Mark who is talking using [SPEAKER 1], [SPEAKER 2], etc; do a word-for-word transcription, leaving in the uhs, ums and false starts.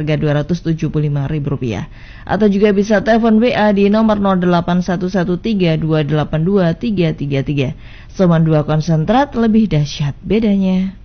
[SPEAKER 1] seharga dua ratus tujuh puluh lima ribu rupiah. Atau juga bisa telepon W A di nomor nol delapan satu satu tiga dua delapan dua tiga tiga tiga. Soman dua konsentrat, lebih dahsyat bedanya.